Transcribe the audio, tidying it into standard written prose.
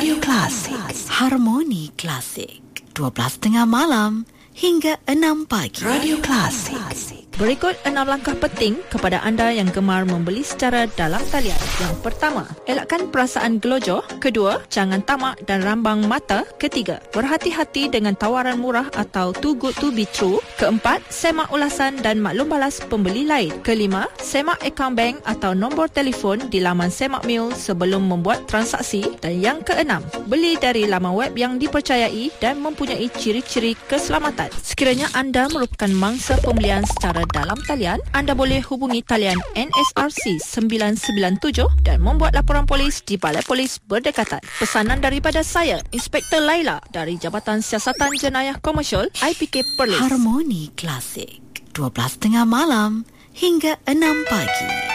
Radio Klasik. Harmoni Klasik. 12.30 malam hingga 6 pagi. Radio Klasik. Berikut 6 langkah penting kepada anda yang gemar membeli secara dalam talian. Yang pertama, elakkan perasaan gelojoh. Kedua, jangan tamak dan rambang mata. Ketiga, berhati-hati dengan tawaran murah atau too good to be true. Keempat, semak ulasan dan maklum balas pembeli lain. Kelima, semak akaun bank atau nombor telefon di laman Semak Mil sebelum membuat transaksi. Dan yang keenam, beli dari laman web yang dipercayai dan mempunyai ciri-ciri keselamatan. Sekiranya anda merupakan mangsa pembelian secara dalam talian, anda boleh hubungi talian NSRC 997 dan membuat laporan polis di Balai Polis berdekatan. Pesanan daripada saya, Inspektor Laila dari Jabatan Siasatan Jenayah Komersial IPK Perlis. Harmoni Klasik. 12.30 malam hingga 6 pagi.